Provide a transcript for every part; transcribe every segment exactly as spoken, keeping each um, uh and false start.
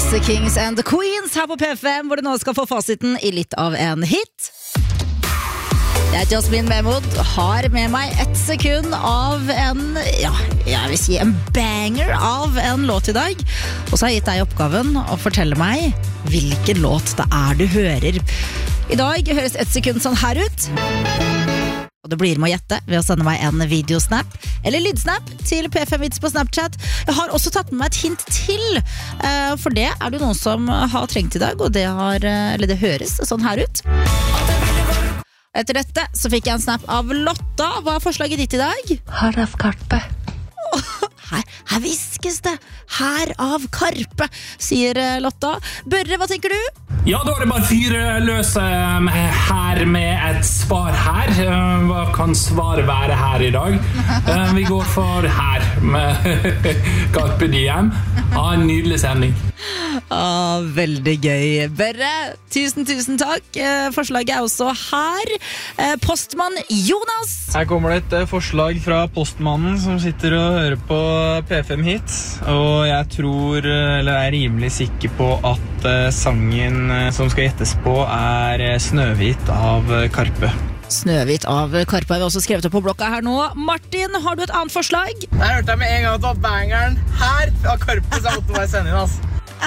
The Kings and the Queens her på P fem, hvor du nå skal få fasiten i litt av en hit. Jeg er Jasmin Mehmood, har med meg ett sekund av en, ja, jeg vil si en banger av en låt i dag. Og så har jeg gitt deg oppgaven å fortelle meg hvilken låt det er du hører. I dag høres ett sekund sånn her ut. Og det blir med å gjette ved å sende meg en videosnap eller lydsnap til P fem Hits på Snapchat. Jeg har også tatt med meg et hint til, for det er det noen som har trengt i dag, og det, har, eller det høres sånn her ut. Etter dette så fikk jeg en snap av Lotta. Hva er forslaget ditt i dag? Her av Karpe. Her, her viskes det. Her av Karpe, sier Lotta. Børre, hva tenker du? Ja, da er det bare fyre løse her med et svar her. Hva kan svaret være her i dag? Vi går for her med Carpe Diem. Ha en nydelig sending. Ah, veldig gøy, Børre. Tusen, tusen takk. Forslaget er også her. Postmann Jonas. Her kommer det et forslag fra postmannen som sitter og hører på P fem Hits. Og jeg tror, eller er rimelig sikker på at sangen som skal gjettes på er Snøhvit av Karpe. Snøhvit av Karpe har vi også skrevet opp på blokka her nå. Martin, har du et annet forslag? Jeg hørte jeg med en gang at det var bangeren her av Karpe som måtte være sendingen, altså.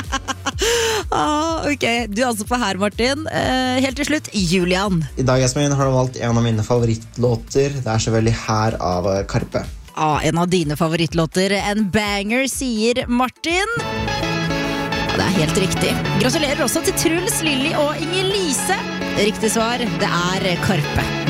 ah, ok, du er altså på her, Martin. uh, Helt til slutt, Julian. I dag, Jasmin, har du valgt en av mine favorittlåter. Det er selvfølgelig her av Karpe. ah, En av dine favorittlåter. En banger, sier Martin. Ja, det er helt riktig. Gratulerer også til Truls, Lilly og Inger Lise. Riktig svar, det er Karpe.